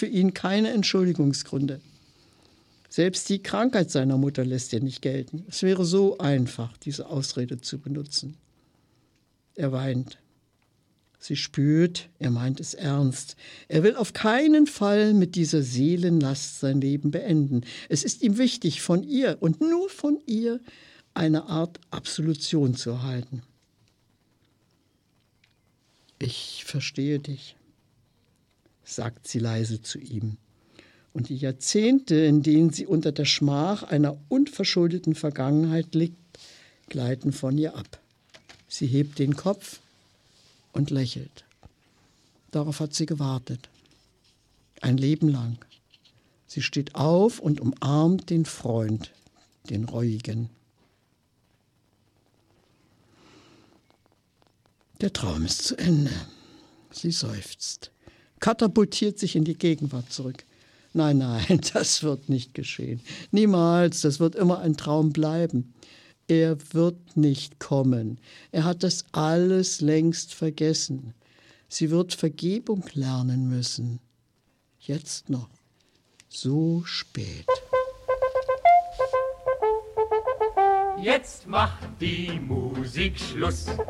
für ihn keine Entschuldigungsgründe. Selbst die Krankheit seiner Mutter lässt er nicht gelten. Es wäre so einfach, diese Ausrede zu benutzen. Er weint. Sie spürt, er meint es ernst. Er will auf keinen Fall mit dieser Seelenlast sein Leben beenden. Es ist ihm wichtig, von ihr und nur von ihr eine Art Absolution zu erhalten. Ich verstehe dich, sagt sie leise zu ihm. Und die Jahrzehnte, in denen sie unter der Schmach einer unverschuldeten Vergangenheit liegt, gleiten von ihr ab. Sie hebt den Kopf und lächelt. Darauf hat sie gewartet. Ein Leben lang. Sie steht auf und umarmt den Freund, den Reuigen. Der Traum ist zu Ende. Sie seufzt, katapultiert sich in die Gegenwart zurück. Nein, nein, das wird nicht geschehen. Niemals, das wird immer ein Traum bleiben. Er wird nicht kommen. Er hat das alles längst vergessen. Sie wird Vergebung lernen müssen. Jetzt noch. So spät. Jetzt macht die Musik Schluss.